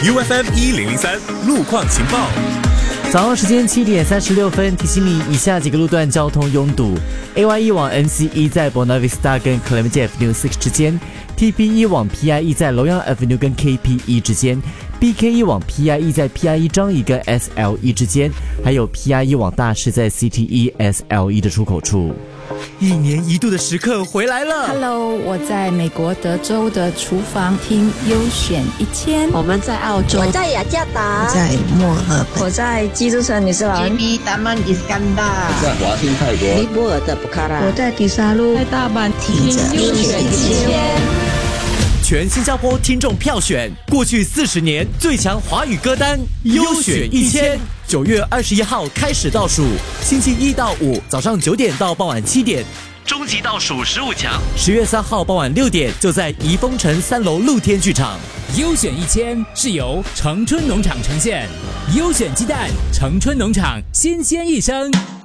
UFM1003 路况情报。 早上时间7点36分，提醒你以下几个路段交通拥堵。AY1 往 NC1 在 Buona Vista 跟 Clementi Avenue 6之间 ，TP1 往 PIE 在 Loyang Avenue 跟 KP1 之间，BK1 往 PIE 在 PIE 张仪跟 SL1 之间，还有 PIE 往大师在 CT1 SL1 的出口处。一年一度的时刻回来了。 Hello， 我在美国德州的厨房听优选1000。 我们在澳洲， 我在雅加达， 我在墨尔本， 我在基督城女士廊 GB Taman Iskandar， 我在华欣泰国， 尼泊尔的布卡拉， 我在迪沙路， 在大阪听优选1000。 全新加坡听众票选过去40年最强华语歌单优选1000。9月21号开始倒数，星期1到5早上9点到傍晚7点，终极倒数15强。10月3号傍晚6点就在怡丰城3楼露天剧场。 优选1000是由城春农场呈现，优选鸡蛋，城春农场新鲜一生。